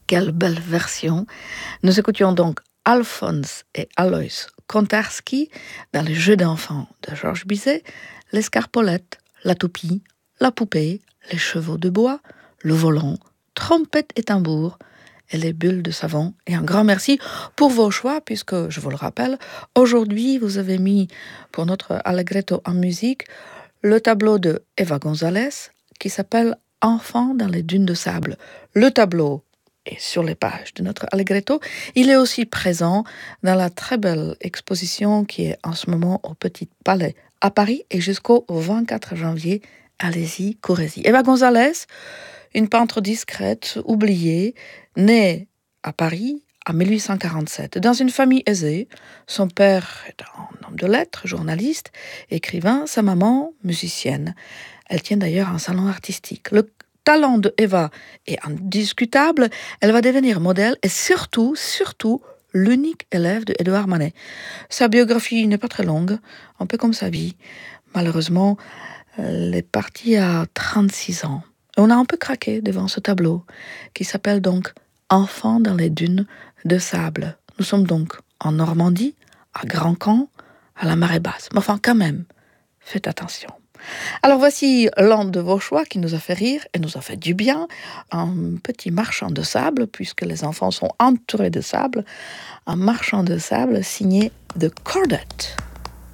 quelle belle version. Nous écoutions donc Alphonse et Alois Kontarski dans les jeux d'enfants de Georges Bizet, l'escarpolette, la toupie, la poupée, les chevaux de bois, le volant, trompette et tambour, et les bulles de savon. Et un grand merci pour vos choix, puisque, je vous le rappelle, aujourd'hui, vous avez mis pour notre Allegretto en musique le tableau de Eva González qui s'appelle Enfants dans les dunes de sable. Le tableau est sur les pages de notre Allegretto. Il est aussi présent dans la très belle exposition qui est en ce moment au Petit Palais à Paris et jusqu'au 24 janvier. Allez-y, courez-y. Eva González, une peintre discrète, oubliée, née à Paris en 1847, dans une famille aisée. Son père est un homme de lettres, journaliste, écrivain, sa maman, musicienne. Elle tient d'ailleurs un salon artistique. Le talent de Eva est indiscutable. Elle va devenir modèle et surtout, l'unique élève de Édouard Manet. Sa biographie n'est pas très longue, un peu comme sa vie. Malheureusement, elle est partie à 36 ans. Et on a un peu craqué devant ce tableau qui s'appelle donc Enfants dans les dunes de sable. Nous sommes donc en Normandie, à Grand-Camp, à la marée basse. Mais enfin, quand même, faites attention. Alors voici l'un de vos choix qui nous a fait rire et nous a fait du bien. Un petit marchand de sable, puisque les enfants sont entourés de sable. Un marchand de sable signé de Cordette.